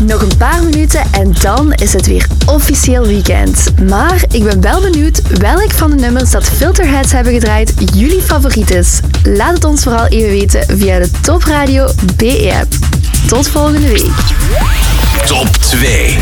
Nog een paar minuten en dan is het weer officieel weekend. Maar ik ben wel benieuwd welk van de nummers dat Filterheads hebben gedraaid jullie favoriet is. Laat het ons vooral even weten via de Top Radio BE-app. Tot volgende week. Top 2.